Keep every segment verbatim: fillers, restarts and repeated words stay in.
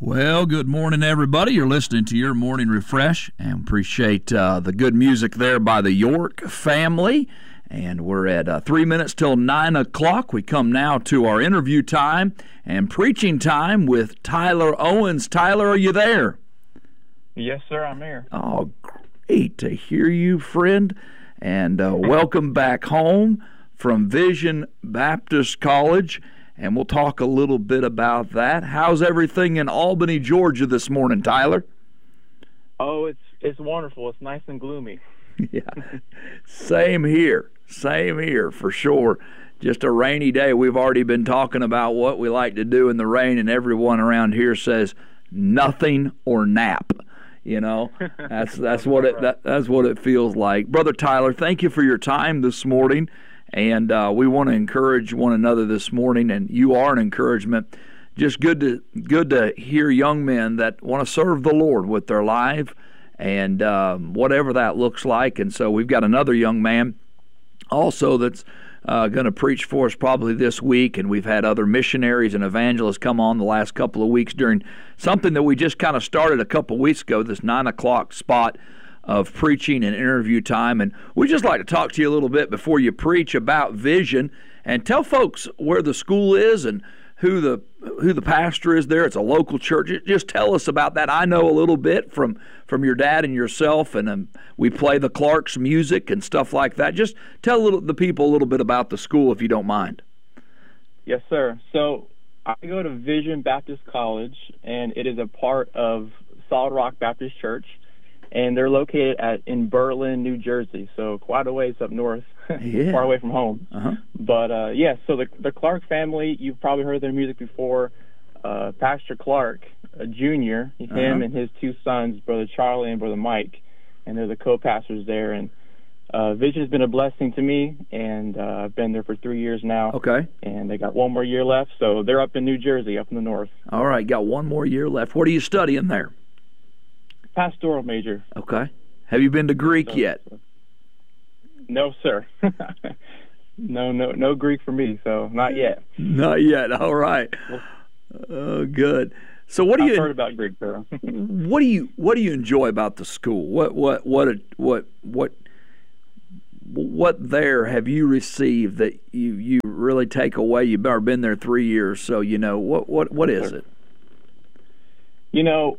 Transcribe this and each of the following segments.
Well, good morning, everybody. You're listening to your Morning Refresh, and appreciate uh, the good music there by the York family. And we're at uh, three minutes till nine o'clock. We come now to our interview time and preaching time with Tyler Owens. Tyler, are you there? Yes, sir, I'm here. Oh, great to hear you, friend. And uh, welcome back home from Vision Baptist College. And we'll talk a little bit about that. How's everything in Albany, Georgia this morning, Tyler? Oh, it's it's wonderful. It's nice and gloomy. Yeah, same here. Same here, for sure. Just a rainy day. We've already been talking about what we like to do in the rain, and everyone around here says nothing or nap. You know, that's that's what it that, that's what it feels like. Brother Tyler, thank you for your time this morning. And uh, we want to encourage one another this morning, and you are an encouragement. Just good to good to hear young men that want to serve the Lord with their life, and um, whatever that looks like. And so we've got another young man also that's uh, going to preach for us probably this week, and we've had other missionaries and evangelists come on the last couple of weeks during something that we just kind of started a couple of weeks ago, this nine o'clock spot of preaching and interview time. And we'd just like to talk to you a little bit before you preach about Vision, and tell folks where the school is and who the who the pastor is there. It's a local church. Just tell us about that. I know a little bit from from your dad and yourself, and um, we play the Clark's music and stuff like that. Just tell a little, the people a little bit about the school, if you don't mind. Yes, sir. So I go to Vision Baptist College, and it is a part of Solid Rock Baptist Church. And they're located at in Berlin, New Jersey, so quite a ways up north, yeah. far away from home. Uh-huh. But, uh, yeah, so the, the Clark family, you've probably heard their music before. Uh, Pastor Clark, a junior, him uh-huh. and his two sons, Brother Charlie and Brother Mike, and they're the co-pastors there. And uh, Vision has been a blessing to me, and uh, I've been there for three years now. Okay. And they got one more year left, so they're up in New Jersey, up in the north. All right, got one more year left. What are you studying there? Pastoral major. Okay. Have you been to Greek so, yet? No, sir. no, no, no Greek for me. So not yet. Not yet. All right. Oh, good. So what do you I've heard about Greek, sir? what do you what do you enjoy about the school? What what what what what what there have you received that you you really take away? You've been there three years, so you know what what what is sure. it? You know.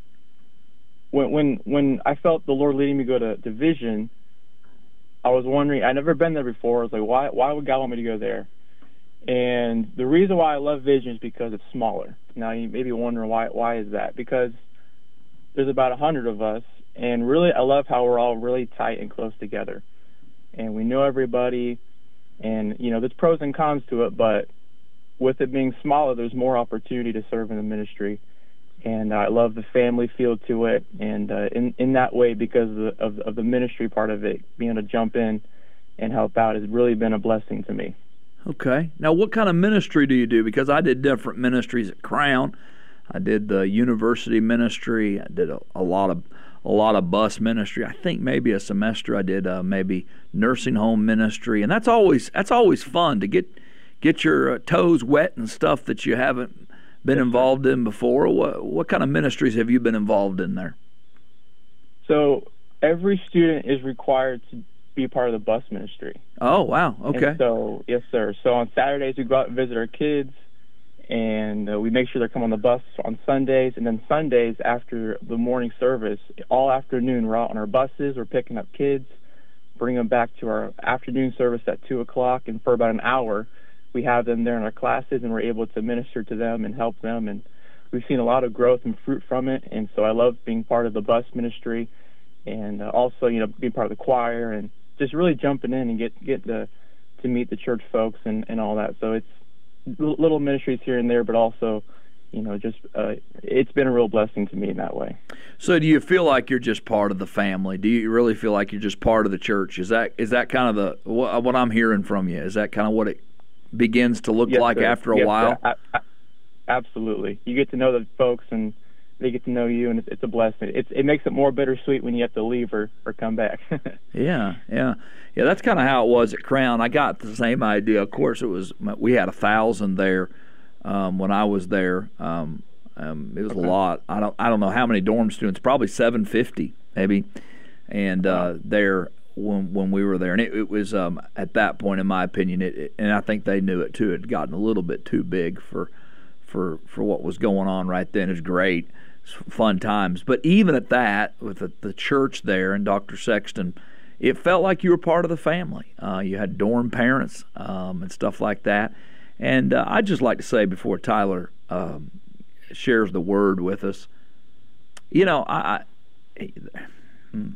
When when when I felt the Lord leading me to go to, to Vision, I was wondering, I'd never been there before. I was like, why why would God want me to go there? And the reason why I love Vision is because it's smaller. Now you may be wondering why why is that? Because there's about a hundred of us, and really I love how we're all really tight and close together, and we know everybody, and you know there's pros and cons to it, but with it being smaller, there's more opportunity to serve in the ministry. And I love the family feel to it, and uh, in in that way, because of the, of, of the ministry part of it, being able to jump in and help out has really been a blessing to me. Okay. Now, what kind of ministry do you do? Because I did different ministries at Crown. I did the university ministry. I did a, a lot of a lot of bus ministry. I think maybe a semester I did uh, maybe nursing home ministry, and that's always that's always fun to get get your uh, toes wet and stuff that you haven't been involved in before. What what kind of ministries have you been involved in there? So every student is required to be part of the bus ministry. Oh, wow. Okay. And so, yes, sir. So on Saturdays, we go out and visit our kids, and uh, we make sure they come on the bus on Sundays. And then Sundays, after the morning service, all afternoon, we're out on our buses. We're picking up kids, bring them back to our afternoon service at two o'clock, and for about an hour, we have them there in our classes, and we're able to minister to them and help them. And we've seen a lot of growth and fruit from it. And so I love being part of the bus ministry, and uh, also, you know, being part of the choir, and just really jumping in and get get to to meet the church folks and, and all that. So it's little ministries here and there, but also, you know, just uh, it's been a real blessing to me in that way. So do you feel like you're just part of the family? Do you really feel like you're just part of the church? Is that is that kind of the what, what I'm hearing from you? Is that kind of what it begins to look yes, like sir. after a yes, while? I, I, absolutely. You get to know the folks, and they get to know you, and it's, it's a blessing. It's, it makes it more bittersweet when you have to leave or, or come back. yeah, yeah. Yeah, that's kind of how it was at Crown. I got the same idea. Of course, it was we had a thousand there um, when I was there. Um, Um, it was Okay. a lot. I don't I don't know how many dorm students. Probably seven fifty maybe. And uh, there when when we were there, and it, it was um, at that point, in my opinion, it, it and I think they knew it too. It had gotten a little bit too big for for for what was going on right then. It was great, it was fun times. But even at that, with the, the church there and Doctor Sexton, it felt like you were part of the family. Uh, you had dorm parents um, and stuff like that. And uh, I'd just like to say before Tyler um, shares the word with us, you know, I, I hmm.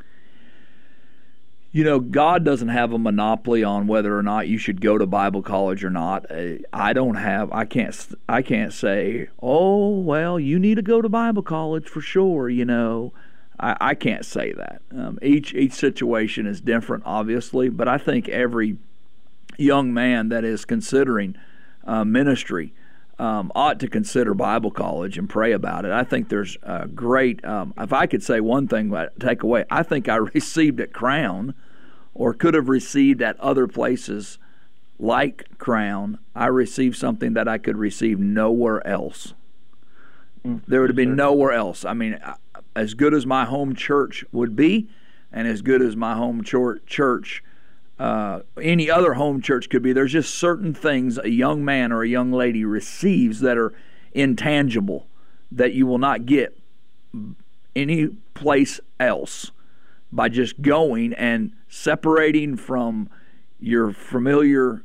you know, God doesn't have a monopoly on whether or not you should go to Bible college or not. I don't have. I can't. I can't say, oh well, you need to go to Bible college for sure. You know. I, I can't say that. Um, each each situation is different, obviously, but I think every young man that is considering uh, ministry um, ought to consider Bible college and pray about it. I think there's a great, um, if I could say one thing, take away, I think I received at Crown or could have received at other places like Crown. I received something that I could receive nowhere else. Mm, there would have been sure. nowhere else. I mean, as good as my home church would be, and as good as my home church, uh, any other home church could be, there's just certain things a young man or a young lady receives that are intangible, that you will not get any place else by just going and separating from your familiar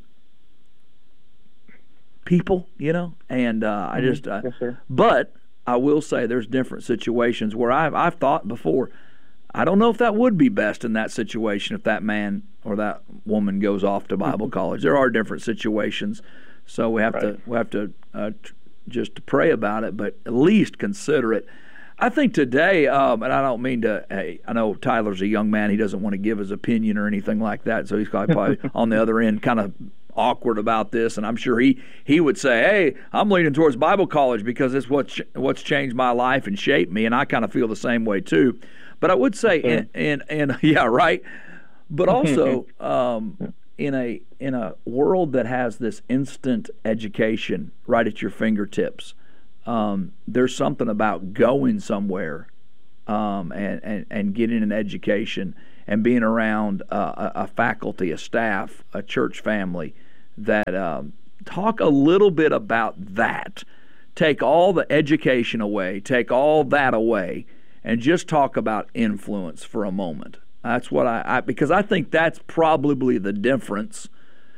people, you know. And uh, I just, uh, yes, sir. But I will say there's different situations where I've I've thought before, I don't know if that would be best in that situation if that man or that woman goes off to Bible college. There are different situations, so we have right. to we have to uh, t- just to pray about it, but at least consider it. I think today, um, and I don't mean to. Hey, I know Tyler's a young man; he doesn't want to give his opinion or anything like that, so he's probably on the other end, kind of awkward about this, and I'm sure he he would say, hey, I'm leaning towards Bible college because it's what's what's changed my life and shaped me, and I kind of feel the same way too. But I would say, and and, and yeah, right. But also, um, in a in a world that has this instant education right at your fingertips, um, there's something about going somewhere um, and, and and getting an education and being around uh, a, a faculty, a staff, a church family that um, talk a little bit about that. Take all the education away, take all that away, and just talk about influence for a moment. That's what I, I because I think that's probably the difference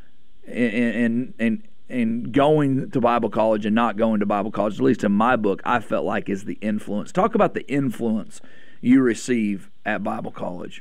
in in, in in going to Bible college and not going to Bible college. At least in my book, I felt like is the influence. Talk about the influence you receive at Bible college.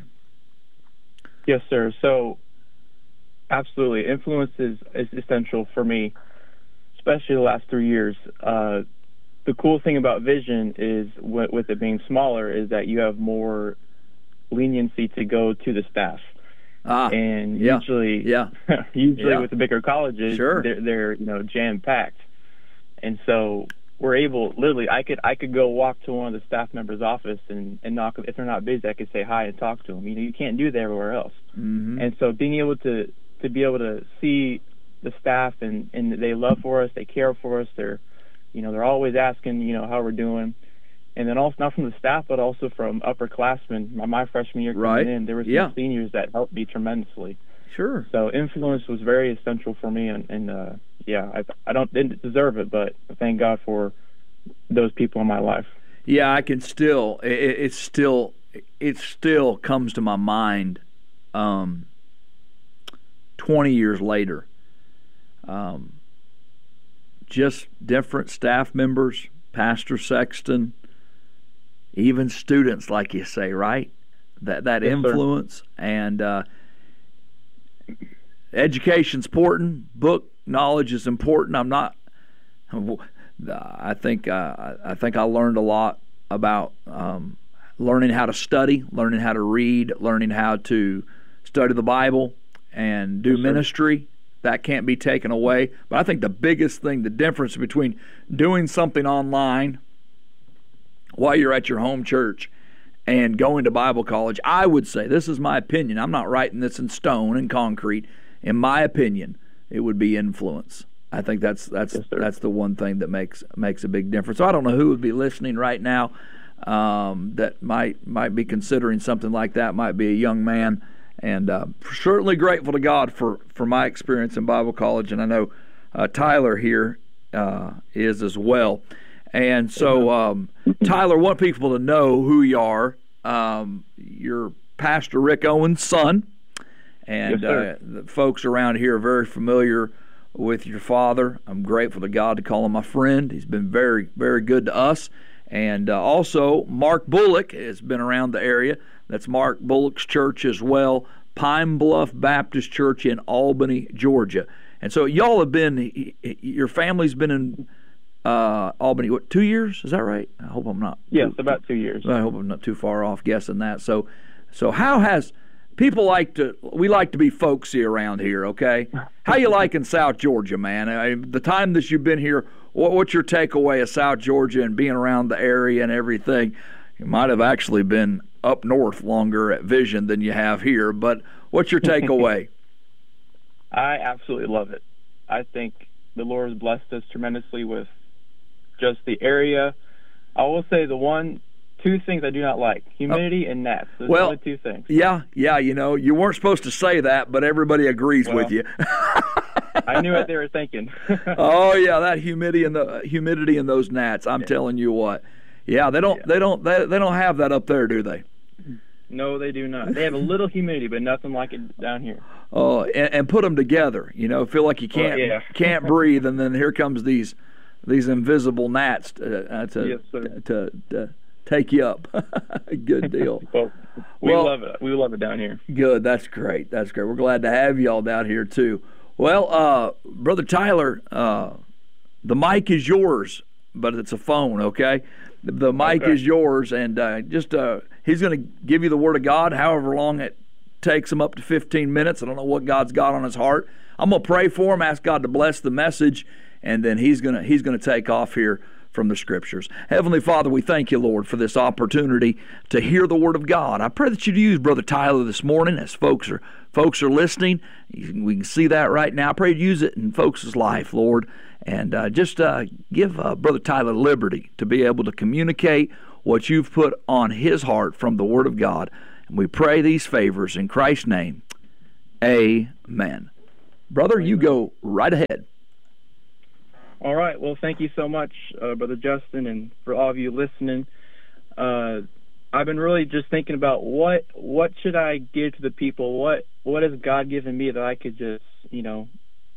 Yes, sir. So, absolutely, influence is, is essential for me, especially the last three years. Uh, the cool thing about Vision is, w- with it being smaller, is that you have more leniency to go to the staff. Ah, and yeah, usually, yeah. usually yeah. with the bigger colleges, sure. they're, they're you know jam packed, and so we're able. Literally, I could I could go walk to one of the staff members' office and and knock. If they're not busy, I could say hi and talk to them. You know, you can't do that everywhere else. Mm-hmm. And so, being able to to be able to see the staff and and they love for us, they care for us. They're you know they're always asking you know how we're doing. And then also not from the staff, but also from upperclassmen. My, my freshman year coming right. in, there were some yeah. seniors that helped me tremendously. Sure. So influence was very essential for me, and, and uh, yeah, I, I don't didn't deserve it, but thank God for those people in my life. Yeah, I can still. It, it still. It still comes to my mind. Um, Twenty years later, um, just different staff members, Pastor Sexton. Even students, like you say, right? That that yes, influence sir. and uh, education's important. Book knowledge is important. I'm not. I think uh, I think I learned a lot about um, learning how to study, learning how to read, learning how to study the Bible and do yes, ministry. Sir. That can't be taken away. But I think the biggest thing, the difference between doing something online while you're at your home church and going to Bible college, I would say, this is my opinion, I'm not writing this in stone and concrete, in my opinion, it would be influence. I think that's that's Yes, sir. that's the one thing that makes makes a big difference. So I don't know who would be listening right now um, that might might be considering something like that. Might be a young man, and uh, certainly grateful to God for for my experience in Bible college, and I know uh, Tyler here uh, is as well. And so, um, Tyler, want people to know who you are. Um, you're Pastor Rick Owens' son, and Yes, sir. uh, the folks around here are very familiar with your father. I'm grateful to God to call him my friend. He's been very, very good to us. And uh, also, Mark Bullock has been around the area. That's Mark Bullock's church as well, Pine Bluff Baptist Church in Albany, Georgia. And so y'all have been, your family's been in uh, Albany, what, two years? Is that right? I hope I'm not. Yes, about two years. I hope I'm not too far off guessing that. So, so how has... People like to, we like to be folksy around here, okay? How you liking South Georgia, man? I, the time that you've been here, what, what's your takeaway of South Georgia and being around the area and everything? You might have actually been up north longer at Vision than you have here, but what's your takeaway? I absolutely love it. I think the Lord has blessed us tremendously with just the area. I will say the one... Two things I do not like: humidity oh. and gnats. Those well, are the two things. Yeah, yeah. You know, you weren't supposed to say that, but everybody agrees well, with you. I knew what they were thinking. Oh yeah, that humidity and the humidity and those gnats. I'm yeah. telling you what. Yeah, they don't, yeah. they don't, they, they don't have that up there, do they? No, they do not. They have a little humidity, but nothing like it down here. Oh, and, and put them together. You know, feel like you can't well, yeah. can't breathe, and then here comes these these invisible gnats to uh, to, yes, sir. to, to, to take you up. Good deal. well, we well, love it. We love it down here. Good. That's great. That's great. We're glad to have you all down here too. Well, uh, Brother Tyler, uh, the mic is yours, but it's a phone. Okay, the, the mic okay. is yours, and uh, just uh, he's going to give you the Word of God, however long it takes him, up to fifteen minutes. I don't know what God's got on his heart. I'm going to pray for him, ask God to bless the message, and then he's going to he's going to take off here from the Scriptures. Heavenly Father, we thank you, Lord, for this opportunity to hear the Word of God. I pray that you'd use Brother Tyler this morning as folks are folks are listening. We can see that right now. I pray you'd use it in folks' life, Lord, and uh, just uh, give uh, Brother Tyler liberty to be able to communicate what you've put on his heart from the Word of God. And we pray these favors in Christ's name. Amen. Brother, Amen. You go right ahead. All right. Well, thank you so much, uh, Brother Justin, and for all of you listening. Uh, I've been really just thinking about what what should I give to the people? What what has God given me that I could just, you know,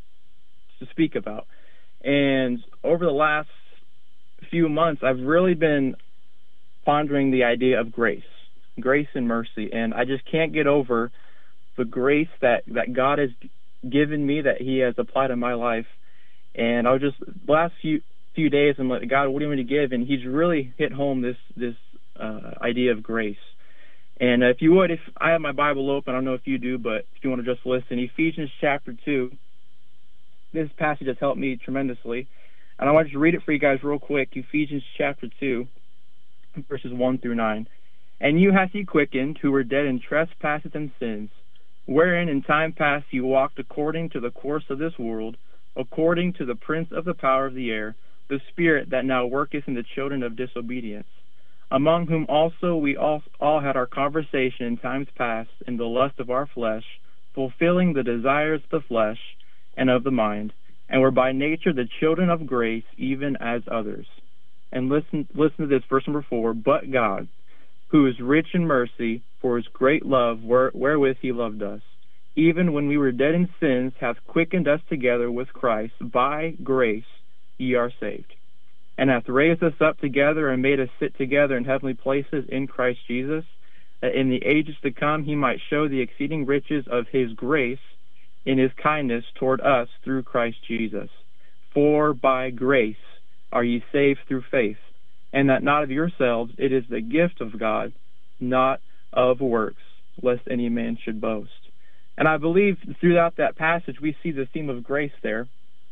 to speak about? And over the last few months, I've really been pondering the idea of grace, grace and mercy, and I just can't get over the grace that, that God has given me, that He has applied in my life. And I was just, the last few few days, I'm like, God, what do you want me to give? And He's really hit home this this uh, idea of grace. And if you would, if I have my Bible open, I don't know if you do, but if you want to just listen, Ephesians chapter two, this passage has helped me tremendously. And I want to just read it for you guys real quick. Ephesians chapter two, verses one through nine. And you hath He quickened, who were dead in trespasses and sins, wherein in time past you walked according to the course of this world, according to the prince of the power of the air, the spirit that now worketh in the children of disobedience, among whom also we all, all had our conversation in times past in the lust of our flesh, fulfilling the desires of the flesh and of the mind, and were by nature the children of grace, even as others. And listen, listen to this, verse number four. But God, who is rich in mercy, for His great love where, wherewith He loved us, even when we were dead in sins, hath quickened us together with Christ. By grace ye are saved, and hath raised us up together and made us sit together in heavenly places in Christ Jesus, that in the ages to come He might show the exceeding riches of His grace in His kindness toward us through Christ Jesus. For by grace are ye saved through faith, and that not of yourselves, it is the gift of God, not of works, lest any man should boast. And I believe throughout that passage we see the theme of grace there.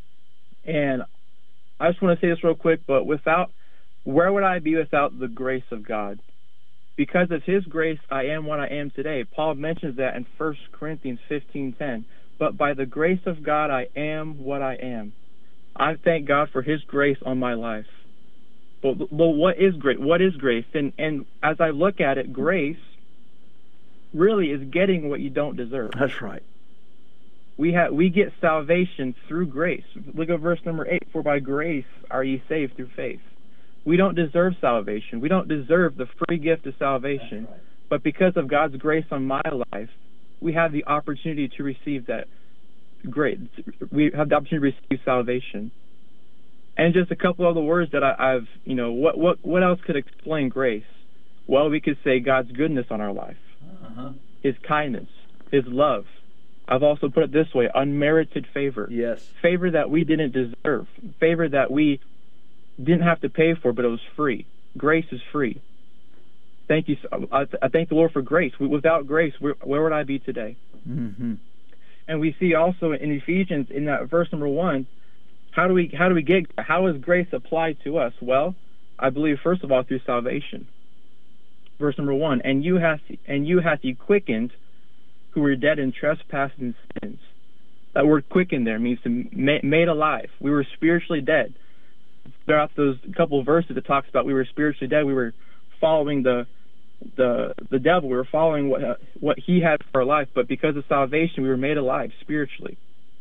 And I just want to say this real quick, but without, where would I be without the grace of God? Because of His grace, I am what I am today. Paul mentions that in First Corinthians fifteen ten. But by the grace of God, I am what I am. I thank God for his grace on my life. But, but what is grace? What is grace? And, and as I look at it, grace really is getting what you don't deserve. That's right. We have we get salvation through grace. Look at verse number eight. For by grace are ye saved through faith. We don't deserve salvation. We don't deserve the free gift of salvation. Right. But because of God's grace on my life, we have the opportunity to receive that grace. We have the opportunity to receive salvation. And just a couple other words that I, I've, you know, what what what else could explain grace? Well, we could say God's goodness on our life, uh-huh. His kindness, His love. I've also put it this way: unmerited favor. Yes. Favor that we didn't deserve. Favor that we didn't have to pay for, but it was free. Grace is free. Thank you. I, I thank the Lord for grace. Without grace, where, where would I be today? Mm-hmm. And we see also in Ephesians, in that verse number one, how do we how do we get how is grace applied to us? Well, I believe first of all through salvation. Verse number one, and you hath and you hath he quickened, who were dead in trespasses and sins. That word "quickened" there means to ma- made alive. We were spiritually dead. Throughout those couple of verses, it talks about we were spiritually dead. We were following the the the devil. We were following what uh, what he had for our life. But because of salvation, we were made alive spiritually.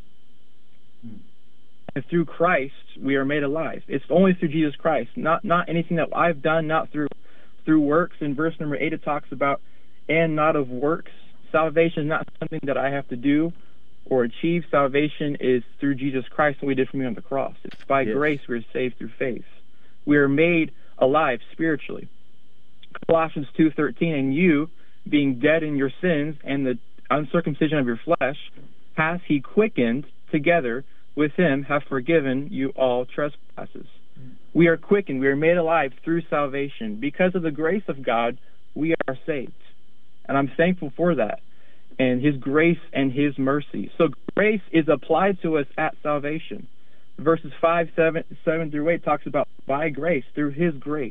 Hmm. And through Christ, we are made alive. It's only through Jesus Christ, not not anything that I've done, not through through works. In verse number eight, it talks about and not of works. Salvation is not something that I have to do or achieve. Salvation is through Jesus Christ, what he did for me on the cross. It's by yes. grace we are saved through faith. We are made alive spiritually. Colossians two thirteen, and you, being dead in your sins and the uncircumcision of your flesh, hath he quickened together with him, have forgiven you all trespasses. We are quickened, we are made alive through salvation. Because of the grace of God, we are saved. And I'm thankful for that, and his grace and his mercy. So grace is applied to us at salvation. Verses five, seven, seven through eight talks about by grace, through his grace.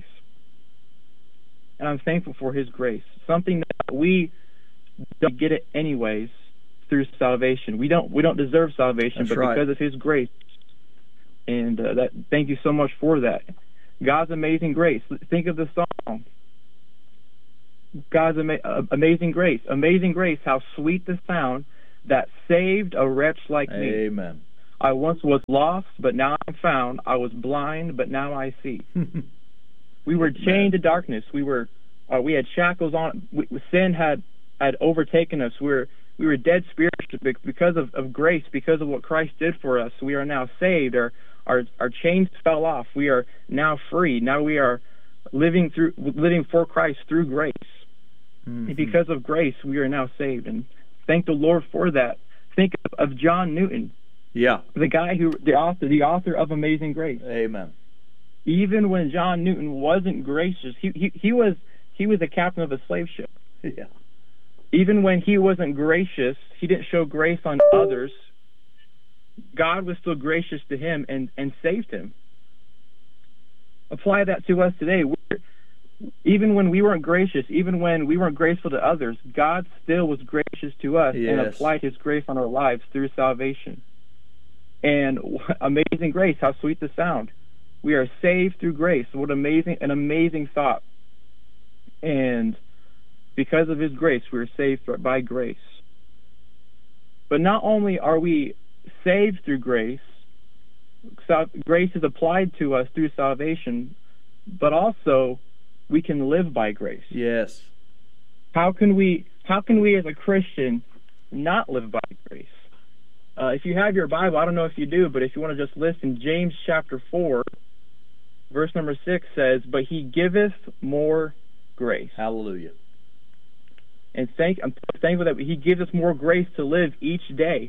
And I'm thankful for his grace. Something that we don't get it anyways through salvation. We don't we don't deserve salvation, That's but right. because of his grace. And uh, that thank you so much for that. God's amazing grace. Think of the song. God's ama- uh, amazing grace. Amazing grace, how sweet the sound that saved a wretch like Amen. me. Amen. I once was lost, but now I'm found. I was blind, but now I see. We were chained to darkness. We were, uh, we had shackles on. We, sin had had overtaken us. We were we were dead spiritually because of, of grace, because of what Christ did for us. We are now saved. Our our our chains fell off. We are now free. Now we are living through living for Christ through grace. Mm-hmm. And because of grace, we are now saved. And thank the Lord for that. Think of, of John Newton. Yeah. The guy who the author the author of Amazing Grace. Amen. Even when John Newton wasn't gracious, he, he he was he was a captain of a slave ship. Yeah. Even when he wasn't gracious, he didn't show grace on others. God was still gracious to him and, and saved him. Apply that to us today. We're, even when we weren't gracious, even when we weren't graceful to others, God still was gracious to us yes. and applied his grace on our lives through salvation. And amazing grace, how sweet the sound. We are saved through grace. What amazing, an amazing thought. And because of his grace, we are saved by grace. But not only are we saved through grace, grace is applied to us through salvation, but also we can live by grace. Yes. How can we, how can we as a Christian not live by grace? Uh, if you have your Bible, I don't know if you do, but if you want to just listen, James chapter four, verse number six says, "But he giveth more grace." Hallelujah. And thank, I'm thankful that he gives us more grace to live each day.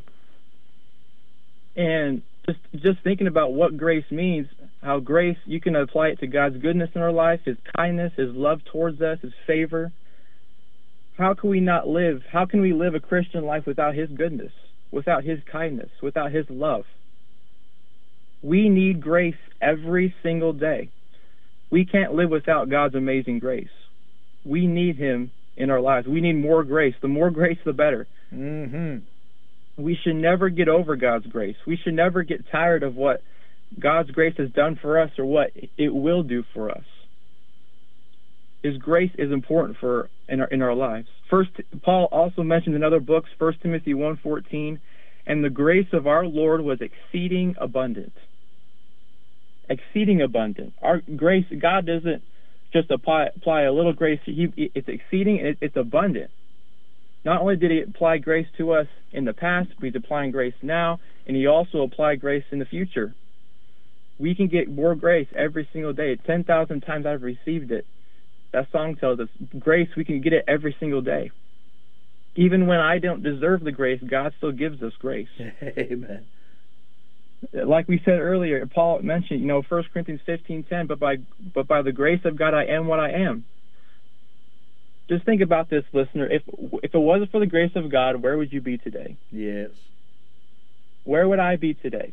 And just just thinking about what grace means, how grace, you can apply it to God's goodness in our life, his kindness, his love towards us, his favor. How can we not live, how can we live a Christian life without his goodness, without his kindness, without his love? We need grace every single day. We can't live without God's amazing grace. We need him in our lives. We need more grace. The more grace, the better. Mm-hmm. We should never get over God's grace. We should never get tired of what God's grace has done for us or what it will do for us. His grace is important for in our in our lives. First, Paul also mentions in other books, First Timothy one fourteen, and the grace of our Lord was exceeding abundant. Exceeding abundant. Our grace, God doesn't just apply apply a little grace. He, it's exceeding. It, it's abundant. Not only did He apply grace to us in the past, but He's applying grace now, and He also applied grace in the future. We can get more grace every single day. ten thousand times I've received it. That song tells us grace, we can get it every single day. Even when I don't deserve the grace, God still gives us grace. Amen. Like we said earlier, Paul mentioned, you know, First Corinthians fifteen ten, but by but by the grace of God I am what I am. Just think about this, listener. If if it wasn't for the grace of God, where would you be today? Yes. Where would I be today?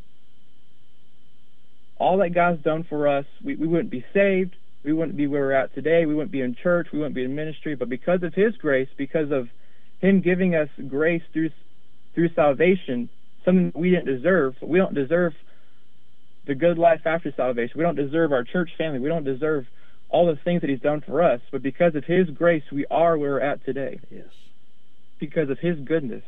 All that God's done for us, we, we wouldn't be saved. We wouldn't be where we're at today. We wouldn't be in church. We wouldn't be in ministry. But because of His grace, because of Him giving us grace through through salvation, something we didn't deserve. We don't deserve the good life after salvation. We don't deserve our church family. We don't deserve all the things that He's done for us. But because of His grace, we are where we're at today. Yes. Because of His goodness.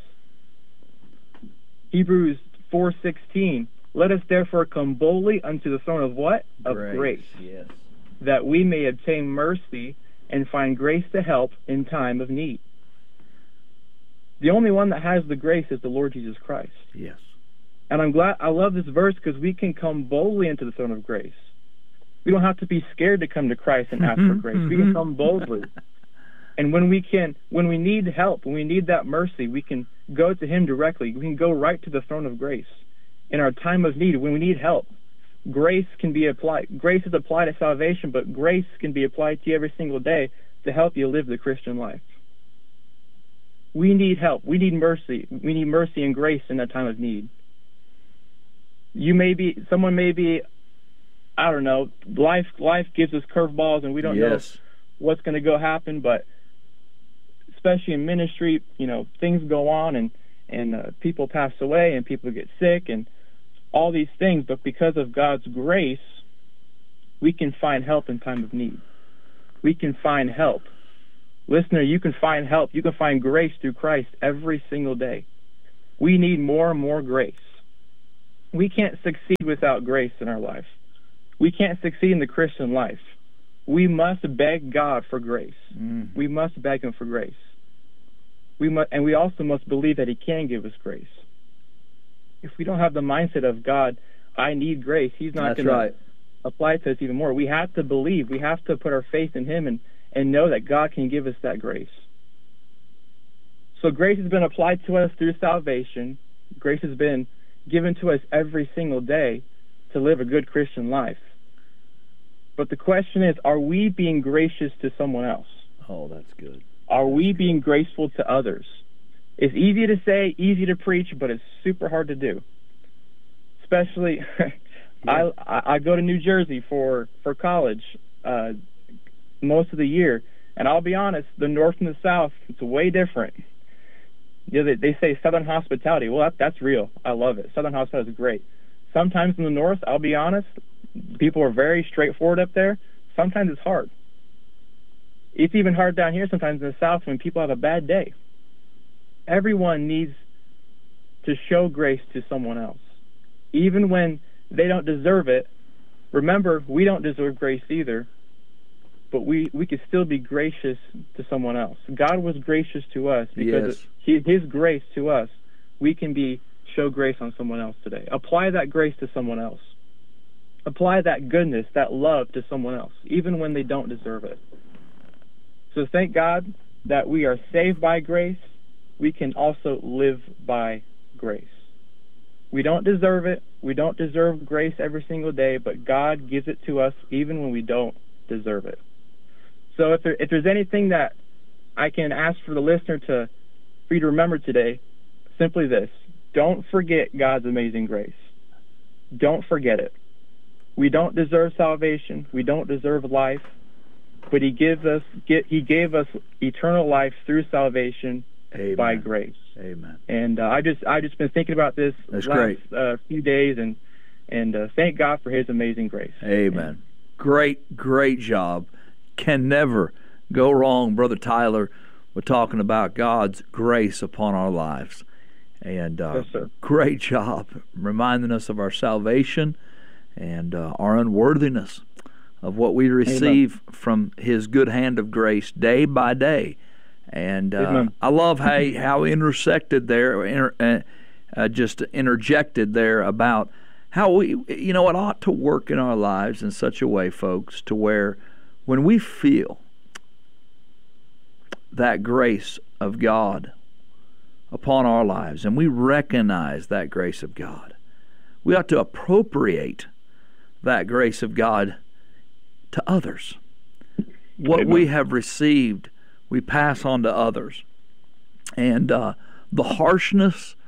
Hebrews four sixteen. Let us therefore come boldly unto the throne of what? Of grace. grace. Yes. That we may obtain mercy and find grace to help in time of need. The only one that has the grace is the Lord Jesus Christ. Yes. And I'm glad, I love this verse because we can come boldly into the throne of grace. We don't have to be scared to come to Christ and ask for grace. We can come boldly. And when we can, when we need help, when we need that mercy, we can go to Him directly. We can go right to the throne of grace in our time of need, when we need help. Grace can be applied. Grace is applied to salvation, but grace can be applied to you every single day to help you live the Christian life. We need help. We need mercy. We need mercy and grace in that time of need. You may be, someone may be, I don't know, life life gives us curveballs and we don't yes. know what's going to go happen, but especially in ministry, you know, things go on and, and uh, people pass away and people get sick and all these things, but because of God's grace, we can find help in time of need. We can find help. Listener, you can find help. You can find grace through Christ every single day. We need more and more grace. We can't succeed without grace in our life. We can't succeed in the Christian life. We must beg God for grace. Mm. We must beg Him for grace. We must, and we also must believe that He can give us grace. If we don't have the mindset of God, I need grace, He's not going right. to apply it to us even more. We have to believe. We have to put our faith in Him and, and know that God can give us that grace. So grace has been applied to us through salvation. Grace has been given to us every single day to live a good Christian life. But the question is, are we being gracious to someone else? Oh, that's good. Are that's we good. being graceful to others? It's easy to say, easy to preach, but it's super hard to do. Especially, yeah. I I go to New Jersey for, for college uh, most of the year, and I'll be honest, the North and the South, it's way different. You know, they, they say Southern hospitality. Well, that, that's real. I love it. Southern hospitality is great. Sometimes in the North, I'll be honest, people are very straightforward up there. Sometimes it's hard. It's even hard down here sometimes in the South when people have a bad day. Everyone needs to show grace to someone else. Even when they don't deserve it, remember, we don't deserve grace either, but we, we could still be gracious to someone else. God was gracious to us because yes. of His grace to us. We can be show grace on someone else today. Apply that grace to someone else. Apply that goodness, that love to someone else, even when they don't deserve it. So thank God that we are saved by grace. We can also live by grace. We don't deserve it. We don't deserve grace every single day, but God gives it to us even when we don't deserve it. So if there, if there's anything that I can ask for the listener to, for you to remember today, simply this: don't forget God's amazing grace. Don't forget it. We don't deserve salvation. We don't deserve life, but He gives us, get, He gave us eternal life through salvation. Amen. By grace. Amen. And uh, I just I just been thinking about this That's last uh, few days, and And uh, thank God for His amazing grace. Amen. Great, great job. Can never go wrong, Brother Tyler, with talking about God's grace upon our lives. And uh, Yes, sir. great job reminding us of our salvation and uh, our unworthiness of what we receive Amen. From His good hand of grace day by day. And uh, I love how how intersected there, inter, uh, uh, just interjected there about how we, you know, it ought to work in our lives in such a way, folks, to where when we feel that grace of God upon our lives and we recognize that grace of God, we ought to appropriate that grace of God to others. What Amen. We have received, we pass on to others. And uh, the harshness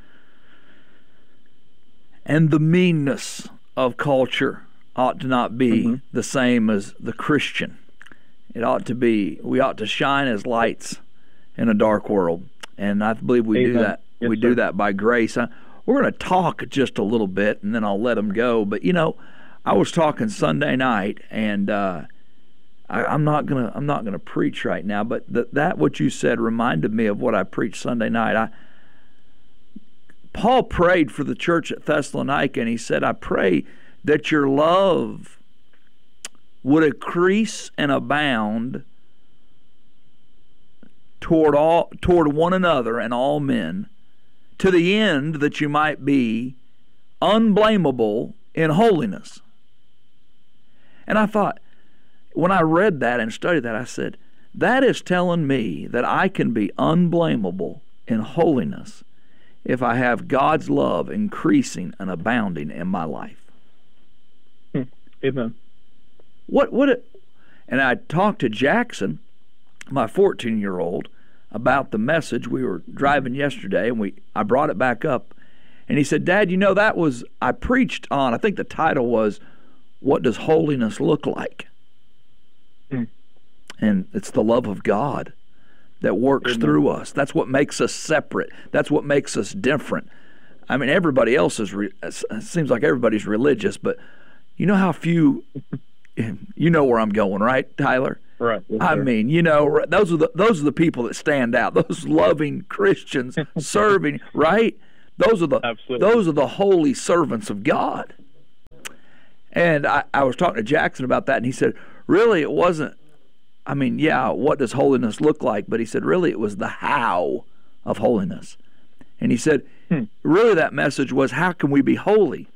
and the meanness of culture ought to not be mm-hmm. the same as the Christian. It ought to be, we ought to shine as lights in a dark world. And I believe we Amen. do that. Yes, we sir. do that by grace. I, we're going to talk just a little bit, and then I'll let them go. But, you know, I was talking Sunday night, and uh, I, I'm not gonna I'm not gonna preach right now. But th- that what you said reminded me of what I preached Sunday night. I Paul prayed for the church at Thessalonica, and he said, "I pray that your love would increase and abound toward all toward one another and all men, to the end that you might be unblameable in holiness." And I thought, when I read that and studied that, I said, that is telling me that I can be unblameable in holiness if I have God's love increasing and abounding in my life. Hmm. Amen. What what it, and I talked to Jackson, my fourteen-year-old, about the message. We were driving yesterday, and we I brought it back up, and he said, "Dad, you know, that was I preached on. I think the title was, 'What Does Holiness Look Like?'" Mm. And it's the love of God that works Amen. Through us. That's what makes us separate. That's what makes us different. I mean, everybody else is. Re- it seems like everybody's religious, but you know how few. You know where I'm going, right, Tyler? Right. Yes, I sir. mean, you know, those are the those are the people that stand out. Those loving Christians serving, right? Those are the Absolutely. those are the holy servants of God. And I, I was talking to Jackson about that, and he said, really, it wasn't, I mean, yeah, what does holiness look like? But he said, really, it was the how of holiness. And he said, hmm. really, that message was, how can we be holy?